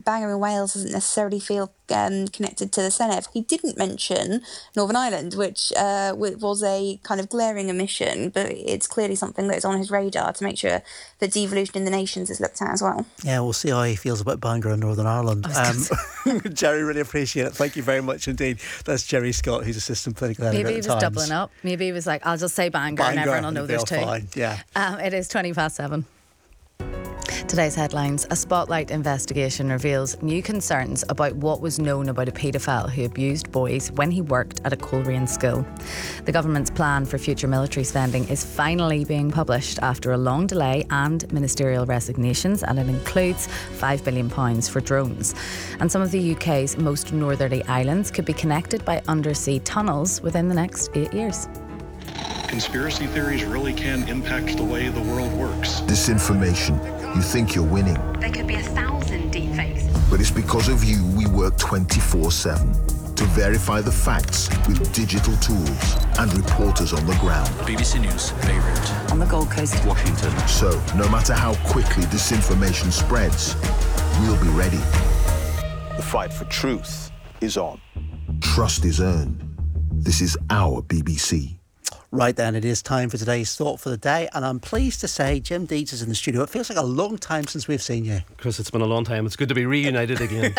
Bangor in Wales doesn't necessarily feel connected to the Senedd. He didn't mention Northern Ireland, which was a kind of glaring omission, but it's clearly something that's on his radar to make sure that devolution in the nations is looked at as well. Yeah, we'll see how he feels about Bangor and Northern Ireland. Jerry, really appreciate it. Thank you very much indeed. That's Jerry Scott, who's assistant political editor Maybe at he the was Times. doubling up. Maybe he was like, I'll just say Bangor and everyone will know there's two. Fine. Yeah. It is 7:20. Today's headlines. A Spotlight investigation reveals new concerns about what was known about a paedophile who abused boys when he worked at a Coleraine school. The government's plan for future military spending is finally being published after a long delay and ministerial resignations, and it includes £5 billion for drones. And some of the UK's most northerly islands could be connected by undersea tunnels within the next 8 years. Conspiracy theories really can impact the way the world works. Disinformation. You think you're winning. There could be 1,000 deepfakes. But it's because of you we work 24/7 to verify the facts with digital tools and reporters on the ground. BBC News, Beirut. On the Gold Coast. Washington. So, no matter how quickly disinformation spreads, we'll be ready. The fight for truth is on. Trust is earned. This is our BBC. Right then, it is time for today's Thought for the Day, and I'm pleased to say Jim Deeds is in the studio. It feels like a long time since we've seen you. Chris, it's been a long time. It's good to be reunited again.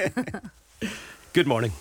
Good morning.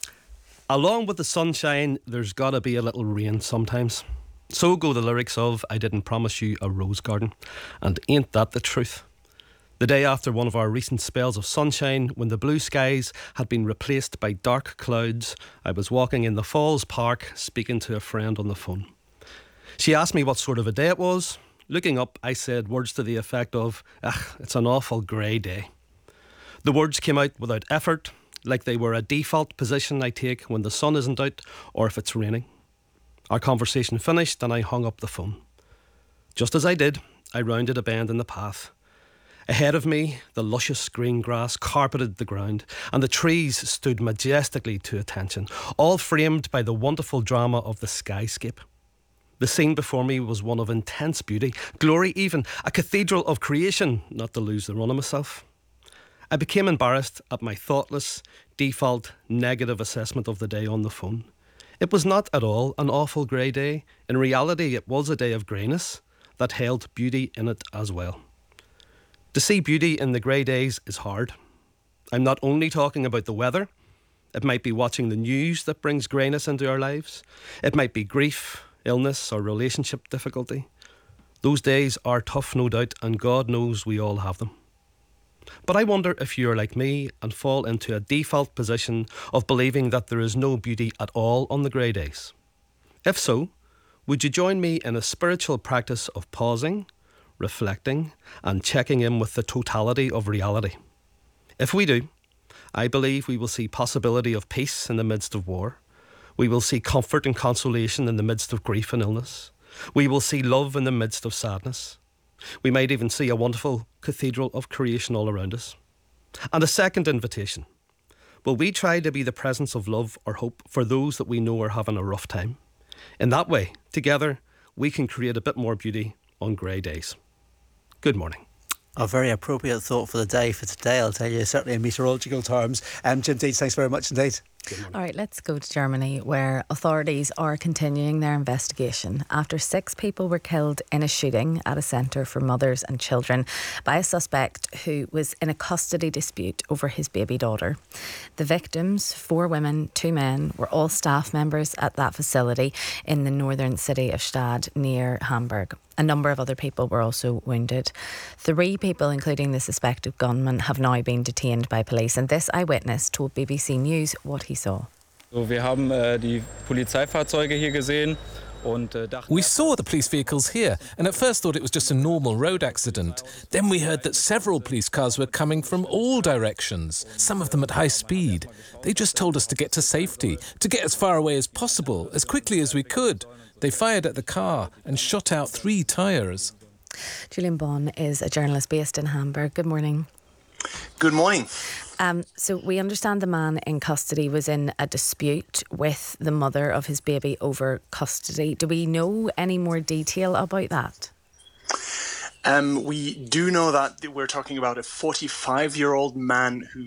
Along with the sunshine, there's got to be a little rain sometimes. So go the lyrics of I Didn't Promise You a Rose Garden. And ain't that the truth? The day after one of our recent spells of sunshine, when the blue skies had been replaced by dark clouds, I was walking in the Falls Park speaking to a friend on the phone. She asked me what sort of a day it was. Looking up, I said words to the effect of, it's an awful grey day. The words came out without effort, like they were a default position I take when the sun isn't out or if it's raining. Our conversation finished and I hung up the phone. Just as I did, I rounded a bend in the path. Ahead of me, the luscious green grass carpeted the ground, and the trees stood majestically to attention, all framed by the wonderful drama of the skyscape. The scene before me was one of intense beauty, glory even, a cathedral of creation, not to lose the run of myself. I became embarrassed at my thoughtless, default, negative assessment of the day on the phone. It was not at all an awful grey day. In reality, it was a day of greyness that held beauty in it as well. To see beauty in the grey days is hard. I'm not only talking about the weather. It might be watching the news that brings greyness into our lives. It might be grief, illness or relationship difficulty. Those days are tough, no doubt, and God knows we all have them. But I wonder if you're like me and fall into a default position of believing that there is no beauty at all on the grey days. If so, would you join me in a spiritual practice of pausing, reflecting and checking in with the totality of reality? If we do, I believe we will see possibility of peace in the midst of war. We will see comfort and consolation in the midst of grief and illness. We will see love in the midst of sadness. We might even see a wonderful cathedral of creation all around us. And a second invitation. Will we try to be the presence of love or hope for those that we know are having a rough time? In that way, together, we can create a bit more beauty on grey days. Good morning. A very appropriate thought for the day for today, I'll tell you, certainly in meteorological terms. Jim Deeds, thanks very much indeed. All right, let's go to Germany, where authorities are continuing their investigation after 6 people were killed in a shooting at a centre for mothers and children by a suspect who was in a custody dispute over his baby daughter. The victims, 4 women, 2 men, were all staff members at that facility in the northern city of Stade near Hamburg. A number of other people were also wounded. 3 people, including the suspected gunman, have now been detained by police, and this eyewitness told BBC News what he saw. Wir haben die Polizeifahrzeuge hier gesehen. We saw the police vehicles here and at first thought it was just a normal road accident. Then we heard that several police cars were coming from all directions, some of them at high speed. They just told us to get to safety, to get as far away as possible, as quickly as we could. They fired at the car and shot out 3 tyres. Julian Bonn is a journalist based in Hamburg. Good morning. Good morning. So we understand the man in custody was in a dispute with the mother of his baby over custody. Do we know any more detail about that? We do know that we're talking about a 45-year-old man who